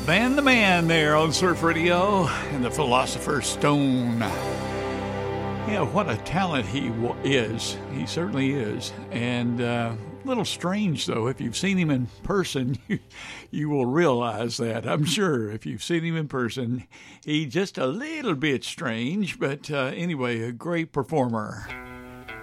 Van the Man there on Surf Radio and the Philosopher's Stone. Yeah, what a talent he is. He certainly is. And a little strange, though. If you've seen him in person, you will realize that. I'm sure if you've seen him in person, he's just a little bit strange. But anyway, a great performer.